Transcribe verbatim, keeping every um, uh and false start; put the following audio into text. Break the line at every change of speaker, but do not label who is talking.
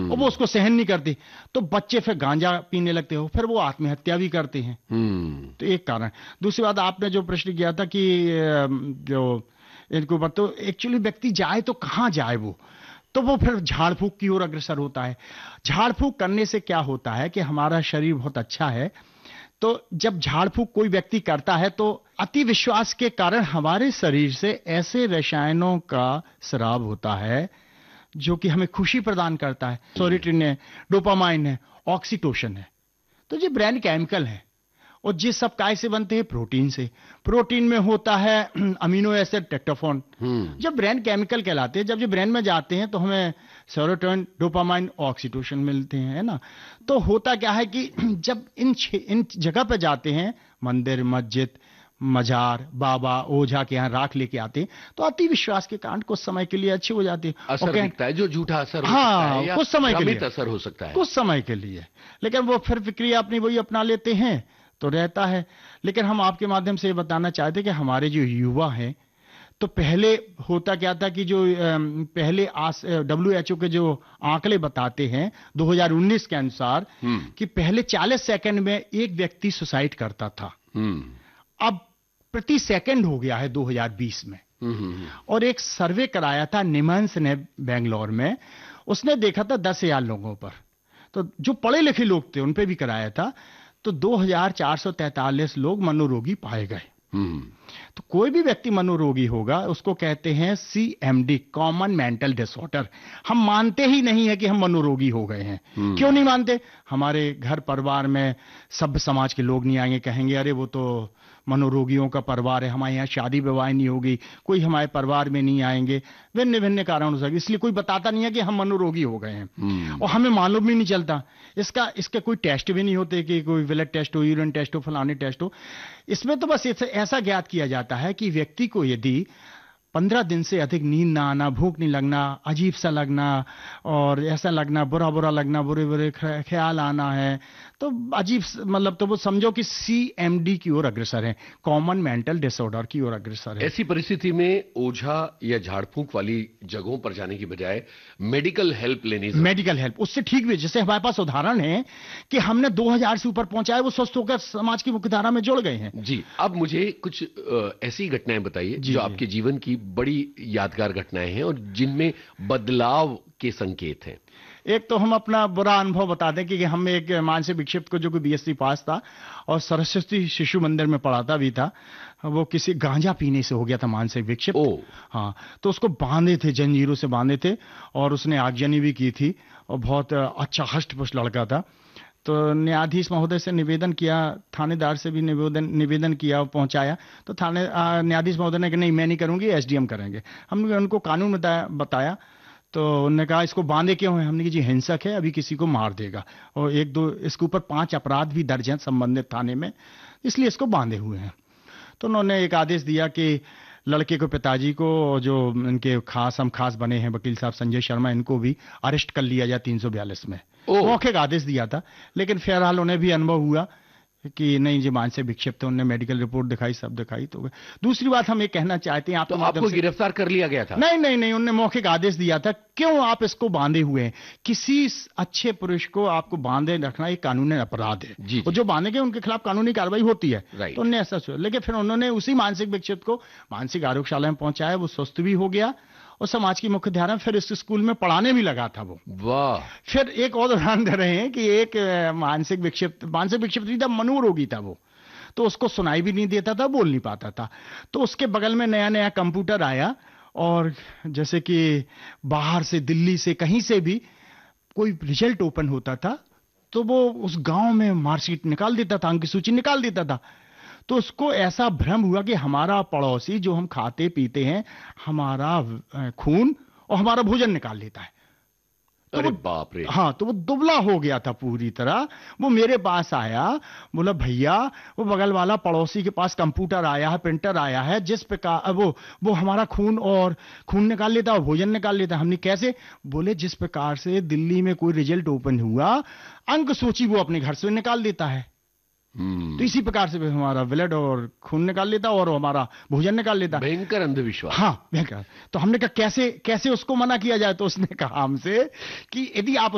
और वो उसको सहन नहीं करती, तो बच्चे फिर गांजा पीने लगते हो, फिर वो आत्महत्या भी करते हैं। तो एक कारण। दूसरी बात, आपने जो प्रश्न किया था कि जो इनको तो एक्चुअली व्यक्ति जाए तो कहां जाए, वो तो वो फिर झाड़ फूक की ओर अग्रसर होता है। झाड़ फूक करने से क्या होता है कि हमारा शरीर बहुत अच्छा है, तो जब झाड़ फूक कोई व्यक्ति करता है तो अति विश्वास के कारण हमारे शरीर से ऐसे रसायनों का स्राव होता है जो कि हमें खुशी प्रदान करता है। सेरोटोनिन है, डोपामाइन है, ऑक्सीटोसिन है, तो ये ब्रेन केमिकल है। और जिस सब काय से बनते हैं? प्रोटीन से। प्रोटीन में होता है अमीनो एसिड, ट्रिप्टोफैन, जब ब्रेन केमिकल कहलाते हैं। जब ये ब्रेन में जाते हैं तो हमें सेरोटोनिन, डोपामाइन, ऑक्सीटोसिन मिलते हैं, है ना। तो होता क्या है कि जब इन इन जगह पे जाते हैं, मंदिर, मस्जिद, मजार, बाबा, ओझा के यहाँ राख लेके आते हैं, तो अति विश्वास के कारण कुछ समय के लिए अच्छे हो जाते हैं।
असर दिखता है, जो झूठा असर हो
हाँ,
सकता है या
कुछ समय के लिए
असर हो सकता है,
कुछ समय के लिए, लेकिन वो फिर प्रक्रिया अपनी वही अपना लेते हैं तो रहता है। लेकिन हम आपके माध्यम से ये बताना चाहते हैं कि हमारे जो युवा हैं, तो पहले होता क्या था कि जो पहले डब्ल्यू एच ओ के जो आंकड़े बताते हैं दो हज़ार उन्नीस के अनुसार कि पहले चालीस सेकंड में एक व्यक्ति सुसाइड करता था, अब प्रति सेकंड हो गया है दो हज़ार बीस में। और एक सर्वे कराया था निमंस ने बेंगलोर में, उसने देखा था दस हजार लोगों पर, तो जो पढ़े लिखे लोग थे उन पे भी कराया था, तो दो हज़ार चार सौ तैंतालीस लोग मनोरोगी पाए गए। तो कोई भी व्यक्ति मनोरोगी होगा, उसको कहते हैं C M D, common mental disorder. हम मानते ही नहीं है कि हम मनोरोगी हो गए हैं। क्यों नहीं मानते? हमारे घर परिवार में सभ्य समाज के लोग नहीं आएंगे, कहेंगे अरे वो तो मनोरोगियों का परिवार है, हमारे यहाँ शादी विवाह नहीं होगी, कोई हमारे परिवार में नहीं आएंगे, भिन्न भिन्न कारण हो सकते, इसलिए कोई बताता नहीं है कि हम मनोरोगी हो गए हैं। और हमें मालूम भी नहीं चलता इसका, इसके कोई टेस्ट भी नहीं होते कि कोई ब्लड टेस्ट हो, यूरिन टेस्ट हो, फलाने टेस्ट हो। इसमें तो बस ऐसा ज्ञात किया जाता है कि व्यक्ति को यदि पंद्रह दिन से अधिक नींद ना आना, भूख नहीं लगना, अजीब सा लगना और ऐसा लगना, बुरा बुरा लगना, बुरे बुरे ख्याल आना है, तो अजीब, मतलब तो वो समझो कि सी एम डी की ओर अग्रसर है, कॉमन मेंटल डिसऑर्डर की ओर अग्रसर है।
ऐसी परिस्थिति में ओझा या झाड़ फूंक वाली जगहों पर जाने की बजाय मेडिकल हेल्प लेनी चाहिए।
मेडिकल हेल्प उससे ठीक भी, जैसे हमारे पास उदाहरण है कि हमने दो हज़ार से ऊपर पहुंचाए, वो स्वस्थ होकर समाज की मुख्यधारा में जुड़ गए हैं।
जी, अब मुझे कुछ ऐसी घटनाएं बताइए जो आपके जीवन की बड़ी यादगार घटनाएं हैं और जिनमें बदलाव के संकेत हैं।
एक तो हम अपना बुरा अनुभव बता दें कि हम एक मानसिक विक्षिप्त को, जो कि बी एस सी पास था और सरस्वती शिशु मंदिर में पढ़ाता भी था, वो किसी गांजा पीने से हो गया था मानसिक विक्षिप्त। हाँ, तो उसको बांधे थे, जंजीरों से बांधे थे और उसने आगजनी भी की थी और बहुत अच्छा हष्ट-पुष्ट लड़का था। तो न्यायाधीश महोदय से निवेदन किया, थानेदार से भी निवेदन निवेदन किया और पहुंचाया, तो थाने न्यायाधीश महोदय ने कहा नहीं मैं नहीं करूंगी, एस डी एम करेंगे। हमने उनको कानून बताया बताया तो उन्होंने कहा इसको बांधे क्यों है? हमने कहा जी हिंसक है, अभी किसी को मार देगा और एक दो इसके ऊपर पांच अपराध भी दर्ज हैं संबंधित थाने में, इसलिए इसको बांधे हुए हैं। तो उन्होंने एक आदेश दिया कि लड़के को, पिताजी को, जो इनके खास हम खास बने हैं वकील साहब संजय शर्मा, इनको भी अरेस्ट कर लिया जाए तीन सौ बयालीस में। मौखिक आदेश दिया था, लेकिन फिलहाल उन्हें भी अनुभव हुआ कि नहीं जी मानसिक विक्षिप्त, उन्होंने मेडिकल रिपोर्ट दिखाई, सब दिखाई। तो दूसरी बात हम ये कहना चाहते हैं, आप
तो आपको गिरफ्तार कर लिया गया था?
नहीं नहीं नहीं, उन्होंने मौखिक आदेश दिया था। क्यों आप इसको बांधे हुए हैं? किसी अच्छे पुरुष को आपको बांधे रखना एक कानूनी अपराध है जी, और जो बांधेंगे उनके खिलाफ कानूनी कार्रवाई होती है। तो उन्होंने ऐसा सोचा, लेकिन फिर उन्होंने उसी मानसिक विक्षिप्त को मानसिक आरोग्यशाला में पहुंचाया, वो स्वस्थ भी हो गया और समाज की मुख्य धारा में फिर इस स्कूल में पढ़ाने भी लगा था वो।
वाह।
फिर एक और उदाहरण दे रहे हैं कि एक मानसिक विक्षिप्त मानसिक विक्षिप्त नहीं था, मनोरोगी था वो, तो उसको सुनाई भी नहीं देता था, बोल नहीं पाता था। तो उसके बगल में नया नया कंप्यूटर आया और जैसे कि बाहर से, दिल्ली से, कहीं से भी कोई रिजल्ट ओपन होता था तो वो उस गांव में मार्कशीट निकाल देता था, अंक सूची निकाल देता था। तो उसको ऐसा भ्रम हुआ कि हमारा पड़ोसी जो हम खाते पीते हैं, हमारा खून और हमारा भोजन निकाल लेता है।
तो अरे बाप रे।
हाँ, तो वो दुबला हो गया था पूरी तरह। वो मेरे पास आया, बोला भैया वो बगल वाला पड़ोसी के पास कंप्यूटर आया है, प्रिंटर आया है, जिस प्रकार वो वो हमारा खून और खून निकाल लेता और भोजन निकाल लेता। हमने कैसे? बोले जिस प्रकार से दिल्ली में कोई रिजल्ट ओपन हुआ, अंक सूची वो अपने घर से निकाल देता है, तो इसी प्रकार से हमारा ब्लड और खून निकाल लेता और हमारा भोजन निकाल लेता।
भयंकर अंधविश्वास।
हाँ, भयंकर। तो हमने कहा कैसे कैसे उसको मना किया जाए? तो उसने कहा हमसे कि यदि आप